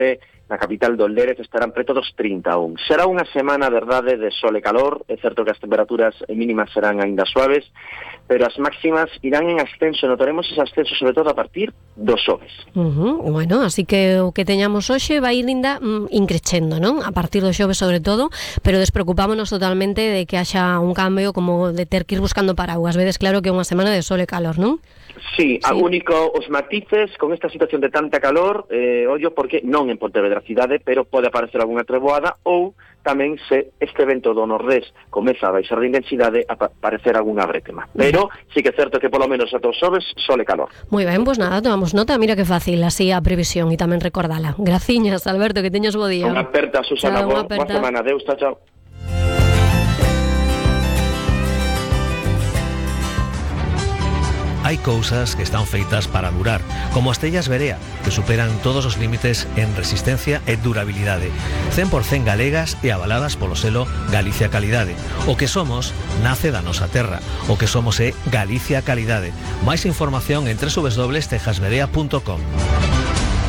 na capital do Lérez estarán preto dos 31. Será unha semana, verdade, de sol e calor. É certo que as temperaturas mínimas serán ainda suaves, pero as máximas irán en ascenso. Notaremos ese ascenso sobre todo a partir do xoves. Bueno, así que o que teñamos hoxe vai ir ainda increchendo, non? A partir do xoves sobre todo, pero despreocupámonos totalmente de que haxa un cambio como de ter que ir buscando paraguas. Vedes claro que é unha semana de sol e calor, non? Sí, a único os matices con esta situación de tanta calor, ollo porque non en Pontevedra cidade, pero pode aparecer algunha treboada ou tamén se este vento do nordés comeza a baixar de intensidade a aparecer algunha brétema. Pero sí que é certo que polo menos ata os xoves sol e calor. Moi ben, pois nada, tomamos nota, mira que fácil así a previsión e tamén recordala. Graciñas, Alberto, que teñas bo día. Unha aperta, Susana, boa semana. Adeus, chao. Hai cousas que están feitas para durar, como as tellas Verea, que superan todos os límites en resistencia e durabilidade. 100% galegas e avaladas polo selo Galicia Calidade. O que somos nace da nosa terra. O que somos é Galicia Calidade. Máis información en www.tejasverea.com.